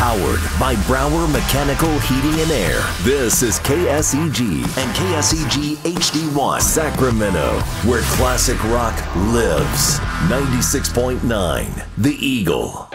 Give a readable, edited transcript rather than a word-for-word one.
Powered by Brower Mechanical Heating and Air. This is KSEG and KSEG HD1 Sacramento, where classic rock lives. 96.9 The Eagle.